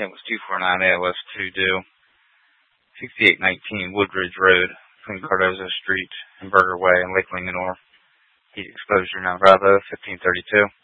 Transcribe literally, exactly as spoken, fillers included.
It was two forty-nine A L S two due. sixty-eight nineteen Woodridge Road, between Cardozo Street and Burger Way in Lake Linganore. Heat exposure now Bravo, fifteen thirty-two.